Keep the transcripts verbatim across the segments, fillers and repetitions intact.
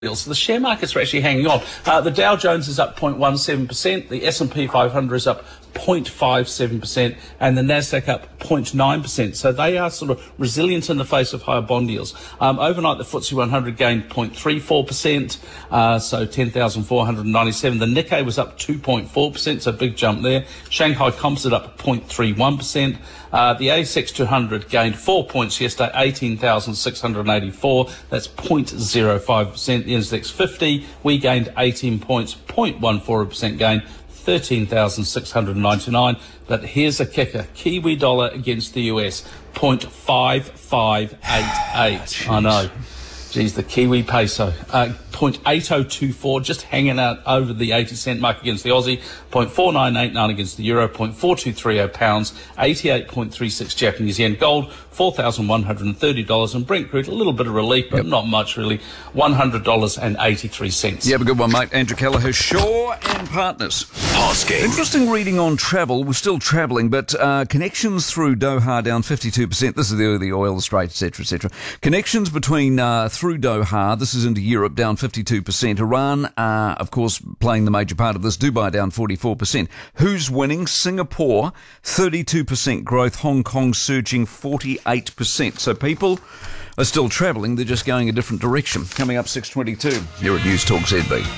So the share markets are actually hanging on. Uh, the Dow Jones is up zero point one seven percent, the S and P five hundred is up zero point five seven percent, and the Nasdaq up zero point nine percent. So they are sort of resilient in the face of higher bond yields. Um, overnight, the F T S E one hundred gained zero point three four percent, uh, so ten thousand four hundred ninety-seven. The Nikkei was up two point four percent, so a big jump there. Shanghai Composite up zero point three one percent. Uh, the A S X two hundred gained four points yesterday, eighteen thousand six hundred eighty-four. That's zero point zero five percent. The N Z X fifty, we gained eighteen points, zero point one four percent gain, thirteen thousand six hundred ninety-nine. But here's a kicker. Kiwi dollar against the U S, zero point five five eight eight. I know. Geez, the Kiwi peso, uh, zero point eight zero two four, just hanging out over the eighty cent mark against the Aussie, zero point four nine eight nine against the Euro, zero point four two three zero pounds, eighty-eight point three six Japanese yen. Gold, four thousand one hundred thirty dollars, and Brent crude, a little bit of relief, but yep. not much really, one hundred dollars and eighty-three cents. You have a good one, mate. Andrew Kelleher, Shaw and Partners. Pasking. Interesting reading on travel. We're still travelling, but uh, connections through Doha down fifty-two percent. This is the, the oil, the Strait, et cetera, et cetera. Connections between uh, through Doha, this is into Europe, down fifty-two percent. Iran, uh, of course, playing the major part of this. Dubai down forty-four percent. Who's winning? Singapore, thirty-two percent growth. Hong Kong surging forty-eight percent. So people are still travelling. They're just going a different direction. Coming up six twenty-two. You're at News Talk Z B.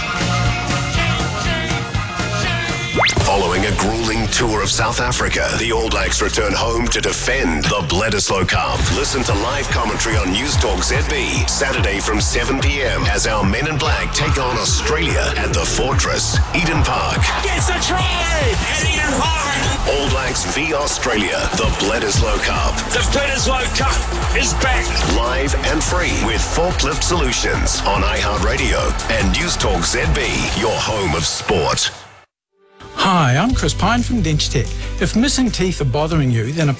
Following a grueling tour of South Africa, the All Blacks return home to defend the Bledisloe Cup. Listen to live commentary on News Talk Z B, Saturday from seven p.m. as our Men in Black take on Australia at the Fortress, Eden Park. Gets a try at Eden Park. All Blacks v Australia, the Bledisloe Cup. The Bledisloe Cup is back. Live and free with Forklift Solutions on iHeartRadio and News Talk Z B, your home of sport. Hi, I'm Chris Pine from Dentitech. If missing teeth are bothering you, then a